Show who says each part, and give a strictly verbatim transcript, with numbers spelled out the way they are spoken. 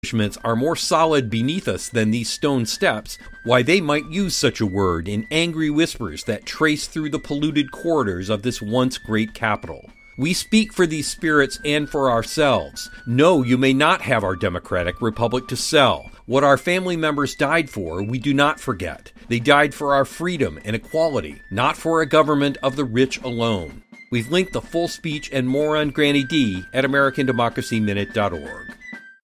Speaker 1: are more solid beneath us than these stone steps, why they might use such a word in angry whispers that trace through the polluted corridors of this once great capital. We speak for these spirits and for ourselves. No, you may not have our democratic republic to sell. What our family members died for, we do not forget. They died for our freedom and equality, not for a government of the rich alone. We've linked the full speech and more on Granny D at American Democracy Minute dot org.